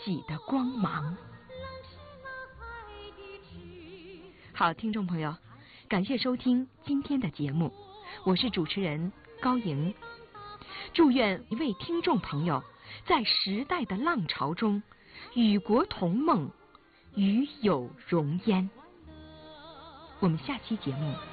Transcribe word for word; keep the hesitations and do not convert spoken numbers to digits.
己的光芒。好，听众朋友，感谢收听今天的节目，我是主持人高莹。祝愿一位听众朋友在时代的浪潮中与国同梦，与有荣焉。我们下期节目